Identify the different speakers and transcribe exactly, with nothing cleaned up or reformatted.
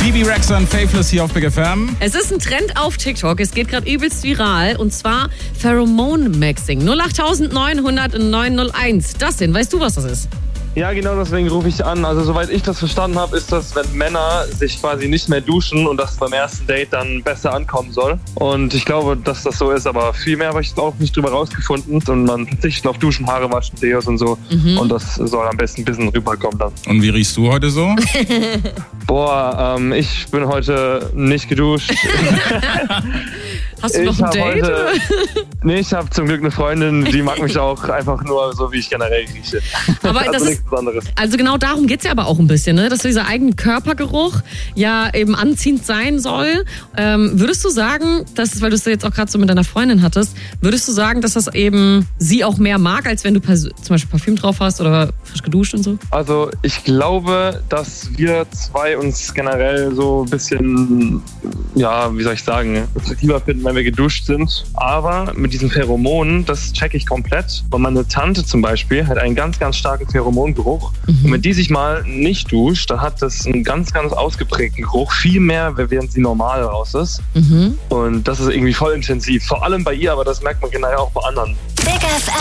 Speaker 1: Bibi Rexa und Faithless hier auf Big F M.
Speaker 2: Es ist ein Trend auf TikTok. Es geht gerade übelst viral. Und zwar Pheromone-Maxing. null acht neun null null neun null eins. Das denn, weißt du, was das ist?
Speaker 3: Ja, genau deswegen rufe ich an. Also soweit ich das verstanden habe, ist das, wenn Männer sich quasi nicht mehr duschen und das beim ersten Date dann besser ankommen soll. Und ich glaube, dass das so ist, aber viel mehr habe ich auch nicht drüber rausgefunden. Und man verzichtet auf Duschen, Haare waschen, Deos und so. Mhm. Und das soll am besten ein bisschen rüberkommen dann.
Speaker 1: Und wie riechst du heute so?
Speaker 3: Boah, ähm, ich bin heute nicht geduscht.
Speaker 2: Hast du noch
Speaker 3: ich
Speaker 2: ein Date?
Speaker 3: Heute, nee, ich habe zum Glück eine Freundin, die mag mich auch einfach nur so, wie ich generell rieche.
Speaker 2: Aber
Speaker 3: also
Speaker 2: das
Speaker 3: nichts
Speaker 2: ist,
Speaker 3: Besonderes.
Speaker 2: Also genau darum geht es ja aber auch ein bisschen, ne? Dass dieser eigene Körpergeruch ja eben anziehend sein soll. Ähm, würdest du sagen, dass, weil du es jetzt auch gerade so mit deiner Freundin hattest, würdest du sagen, dass das eben sie auch mehr mag, als wenn du pers- zum Beispiel Parfüm drauf hast oder frisch geduscht und so?
Speaker 3: Also ich glaube, dass wir zwei uns generell so ein bisschen, ja, wie soll ich sagen, attraktiver finden, wenn wir geduscht sind. Aber mit diesen Pheromonen, das checke ich komplett. Und meine Tante zum Beispiel hat einen ganz, ganz starken Pheromongeruch. Mhm. Und wenn die sich mal nicht duscht, dann hat das einen ganz, ganz ausgeprägten Geruch. Viel mehr, während sie normal raus ist. Mhm. Und das ist irgendwie voll intensiv. Vor allem bei ihr, aber das merkt man generell auch bei anderen.
Speaker 4: Big F